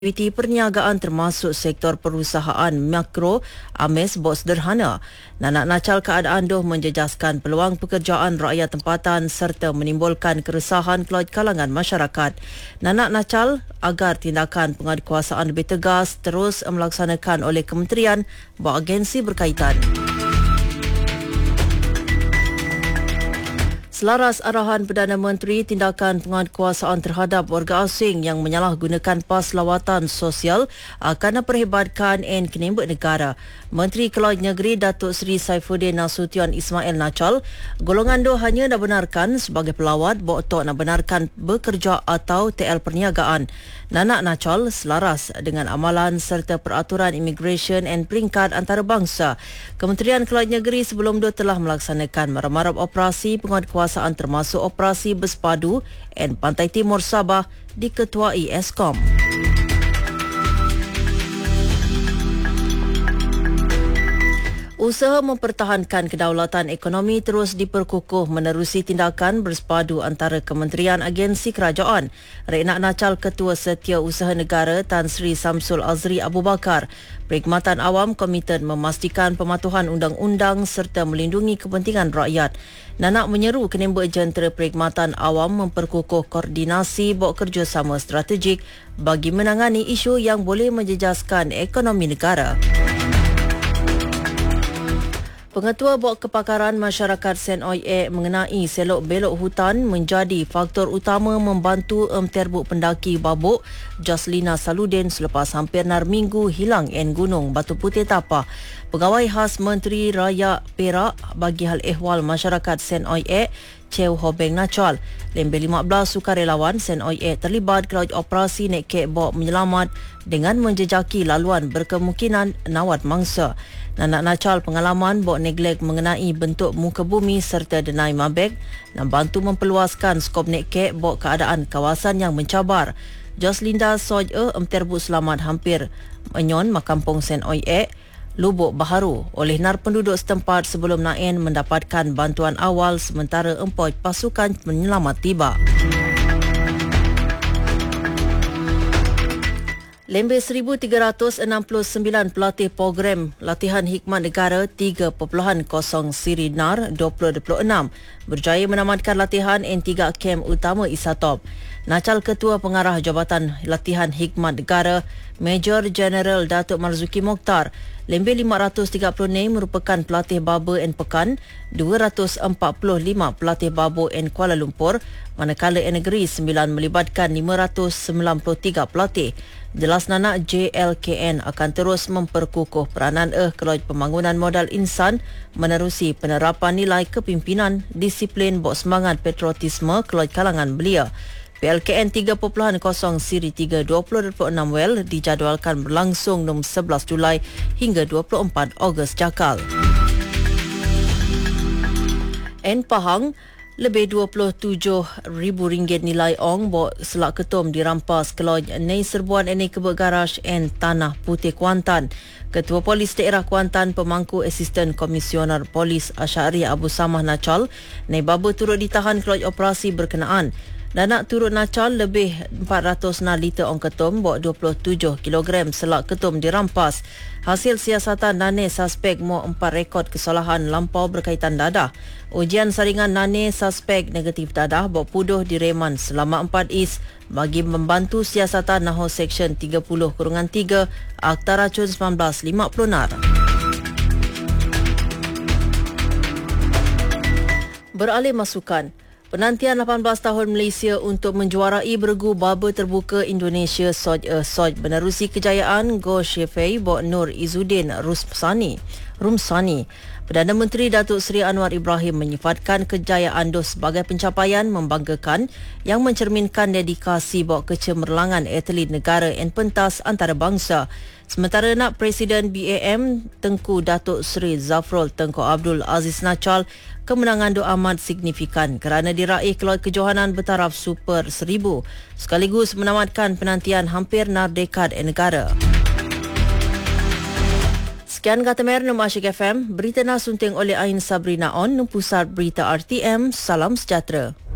Aktiviti perniagaan termasuk sektor perusahaan makro Ames buat sederhana. Nanak nacal keadaan doh menjejaskan peluang pekerjaan rakyat tempatan serta menimbulkan keresahan keluar kalangan masyarakat. Nanak nacal agar tindakan penguatkuasaan lebih tegas terus melaksanakan oleh kementerian buat agensi berkaitan. Selaras arahan Perdana Menteri, tindakan penguatkuasaan terhadap warga asing yang menyalahgunakan pas lawatan sosial akan diperhebatkan dan kenembek negara. Menteri Keluar Negeri Datuk Seri Saifuddin Nasution Ismail Nacal, golongan itu hanya dibenarkan sebagai pelawat boktok nak benarkan bekerja atau TL perniagaan. Nanak Nacal selaras dengan amalan serta peraturan imigresen dan peringkat antarabangsa. Kementerian Keluar Negeri sebelum itu telah melaksanakan maram-maram operasi penguatkuasaan termasuk operasi Bersepadu dan Pantai Timur Sabah diketuai Eskom. Usaha mempertahankan kedaulatan ekonomi terus diperkukuh menerusi tindakan bersepadu antara kementerian agensi kerajaan. Reknak Nacal Ketua Setiausaha Negara Tan Sri Samsul Azri Abu Bakar, Perkhidmatan Awam komited memastikan pematuhan undang-undang serta melindungi kepentingan rakyat. Nanak menyeru kenembek jentera Perkhidmatan Awam memperkukuh koordinasi buat kerjasama strategik bagi menangani isu yang boleh menjejaskan ekonomi negara. Pengetua Bok Kepakaran Masyarakat Sen Oye mengenai selok belok hutan menjadi faktor utama membantu terbuk pendaki babuk Jaslina Saludin selepas hampir 6 minggu hilang en Gunung Batu Putih Tapah. Pegawai khas Menteri Raya Perak bagi hal ehwal masyarakat Sen Oye, Chew Hobeng Nacal, lebih 15 sukarelawan Sen Oye terlibat keluar operasi nekek bok menyelamat dengan menjejaki laluan berkemungkinan nawat mangsa. Nanak Nacal pengalaman bok neglek mengenai bentuk muka bumi serta denai mabek dan bantu memperluaskan skop nekek bok keadaan kawasan yang mencabar. Joslinda Soje terbuk selamat hampir menyon makampung Sen Oye, Lubuk Baharu oleh nar penduduk setempat sebelum Naen mendapatkan bantuan awal sementara empoi pasukan penyelamat tiba. Lebih 1,369 pelatih program latihan hikmat negara 3.0 Siri NAR 2026 berjaya menamatkan latihan N3 kem utama ISATOP. Nacal Ketua Pengarah Jabatan Latihan Hikmat Negara Major General Datuk Marzuki Mokhtar, lebih 530 ni merupakan pelatih baba N Pekan, 245 pelatih babo N Kuala Lumpur, manakala N Negeri 9 melibatkan 593 pelatih. Jelas nanak JLKN akan terus memperkukuh peranan keluar pembangunan modal insan menerusi penerapan nilai kepimpinan, disiplin bok semangat patriotisme keluar kalangan belia. PLKN 3.0 Siri 3 2026 Well dijadualkan berlangsung 11 Julai hingga 24 Ogos jakal. N Pahang, lebih RM27,000 nilai ong bok selak ketum dirampas keluar Nei Serbuan Nei Kebek Garaj and Tanah Putih Kuantan. Ketua Polis Daerah Kuantan pemangku Asisten Komisioner Polis Asyari Abu Samah Nacal, Nei Babu turut ditahan keluar operasi berkenaan. Danak turut Nacal lebih 400 liter ong ketum bok 27 kg selak ketum dirampas. Hasil siasatan Nane suspek mo 4 rekod kesalahan lampau berkaitan dadah. Ujian saringan Nane suspek negatif dadah bok puduh direman selama 4 is bagi membantu siasatan naho Seksyen 30-3 Akta Racun 1950 nar. Beralih masukan. Penantian 18 tahun Malaysia untuk menjuarai bergu baba terbuka Indonesia Soj menerusi kejayaan Go Shefei Bok Nur Izzuddin Rumsani. Perdana Menteri Datuk Seri Anwar Ibrahim menyifatkan kejayaan itu sebagai pencapaian membanggakan yang mencerminkan dedikasi bok kecemerlangan atlet negara dan pentas antarabangsa. Sementara nak Presiden BAM Tengku Datuk Seri Zafrul Tengku Abdul Aziz Nacal, kemenangan itu amat signifikan kerana diraih keluar kejohanan bertaraf Super 1000 sekaligus menamatkan penantian hampir 6 dekad negara. Sekian kata Mer Nom Asyik FM, berita nas sunting oleh Ain Sabrina On, pusat berita RTM, salam sejahtera.